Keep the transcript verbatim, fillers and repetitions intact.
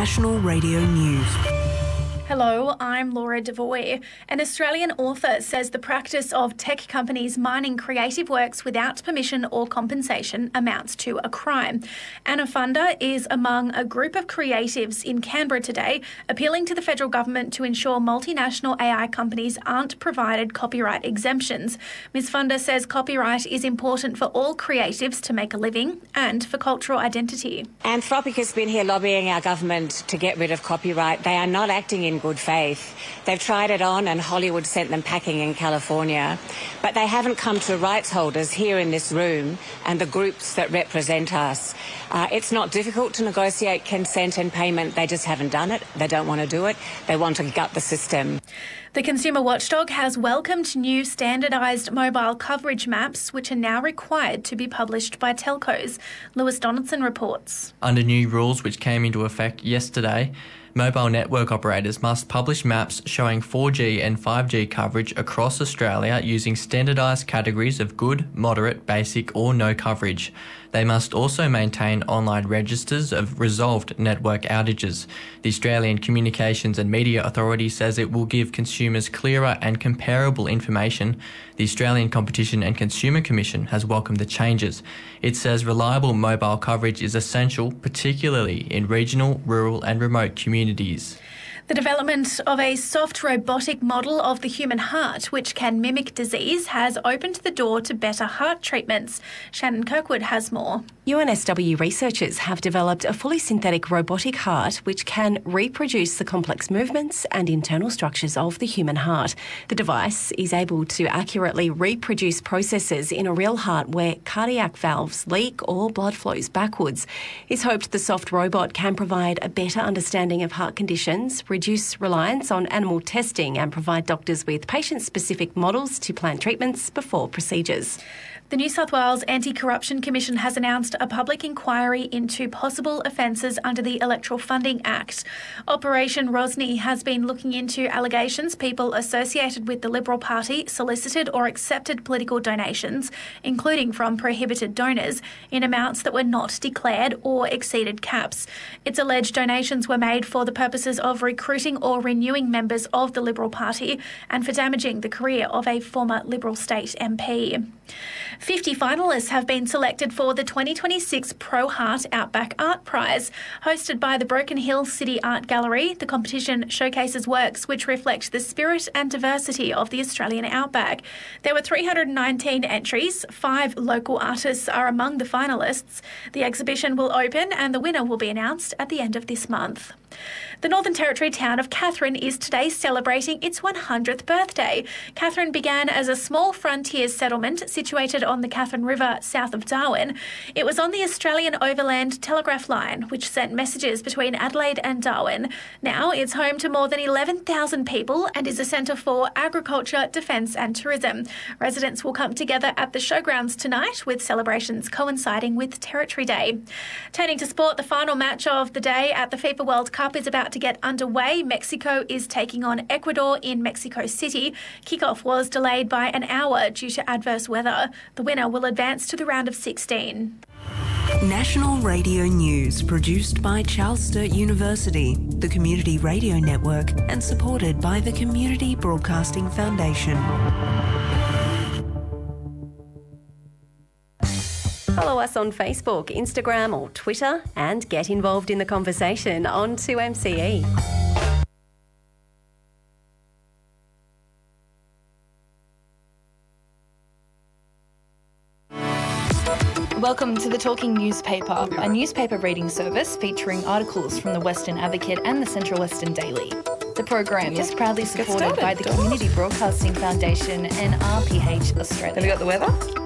National Radio News. Hello, I'm Laura Devoy. An Australian author says the practice of tech companies mining creative works without permission or compensation amounts to a crime. Anna Funder is among a group of creatives in Canberra today, appealing to the federal government to ensure multinational A I companies aren't provided copyright exemptions. Miz Funder says copyright is important for all creatives to make a living and for cultural identity. Anthropic has been here lobbying our government to get rid of copyright. They are not acting in good faith. They've tried it on and Hollywood sent them packing in California, but they haven't come to rights holders here in this room and the groups that represent us. Uh, it's not difficult to negotiate consent and payment. They just haven't done it. They don't want to do it. They want to gut the system. The Consumer Watchdog has welcomed new standardised mobile coverage maps, which are now required to be published by telcos. Lewis Donaldson reports. Under new rules which came into effect yesterday, mobile network operators must publish maps showing four G and five G coverage across Australia using standardised categories of good, moderate, basic or no coverage. They must also maintain online registers of resolved network outages. The Australian Communications and Media Authority says it will give consumers clearer and comparable information. The Australian Competition and Consumer Commission has welcomed the changes. It says reliable mobile coverage is essential, particularly in regional, rural and remote communities. The development of a soft robotic model of the human heart, which can mimic disease, has opened the door to better heart treatments. Shannon Kirkwood has more. U N S W researchers have developed a fully synthetic robotic heart which can reproduce the complex movements and internal structures of the human heart. The device is able to accurately reproduce processes in a real heart where cardiac valves leak or blood flows backwards. It's hoped the soft robot can provide a better understanding of heart conditions, reduce reliance on animal testing and provide doctors with patient-specific models to plan treatments before procedures. The New South Wales Anti-Corruption Commission has announced a public inquiry into possible offences under the Electoral Funding Act. Operation Rosny has been looking into allegations people associated with the Liberal Party solicited or accepted political donations, including from prohibited donors, in amounts that were not declared or exceeded caps. It's alleged donations were made for the purposes of recruiting or renewing members of the Liberal Party and for damaging the career of a former Liberal state M P. fifty finalists have been selected for the twenty twenty-six Pro Heart Outback Art Prize. Hosted by the Broken Hill City Art Gallery, the competition showcases works which reflect the spirit and diversity of the Australian outback. There were three hundred nineteen entries. Five local artists are among the finalists. The exhibition will open and the winner will be announced at the end of this month. The Northern Territory town of Katherine is today celebrating its one hundredth birthday. Katherine began as a small frontier settlement situated on the Katherine River south of Darwin. It was on the Australian Overland Telegraph Line, which sent messages between Adelaide and Darwin. Now it's home to more than eleven thousand people and is a centre for agriculture, defence and tourism. Residents will come together at the showgrounds tonight with celebrations coinciding with Territory Day. Turning to sport, the final match of the day at the FIFA World Cup is about to get underway. Mexico is taking on Ecuador in Mexico City. Kickoff was delayed by an hour due to adverse weather. The winner will advance to the round of sixteen. National Radio News, produced by Charles Sturt University, the Community Radio Network, and supported by the Community Broadcasting Foundation. Follow us on Facebook, Instagram or Twitter and get involved in the conversation on two M C E. Welcome to the Talking Newspaper, a newspaper reading service featuring articles from the Western Advocate and the Central Western Daily. The program is proudly supported by the Community Broadcasting Foundation and R P H Australia. Have you got the weather?